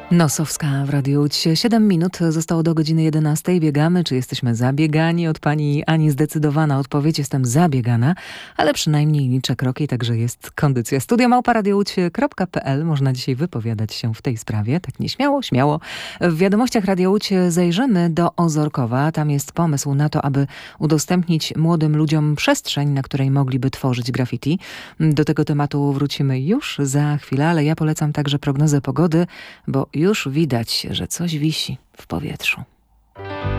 Nosowska w Radiu Łódź. 7 minut zostało do godziny 11. Biegamy. Czy jesteśmy zabiegani? Od pani Ani zdecydowana odpowiedź. Jestem zabiegana, ale przynajmniej liczę kroki, także jest kondycja. studio@radiołódź.pl. Można dzisiaj wypowiadać się w tej sprawie. Tak nieśmiało, śmiało. W wiadomościach Radio Łódź zajrzymy do Ozorkowa. Tam jest pomysł na to, aby udostępnić młodym ludziom przestrzeń, na której mogliby tworzyć graffiti. Do tego tematu wrócimy już za chwilę, ale ja polecam także prognozę pogody, bo już widać, że coś wisi w powietrzu.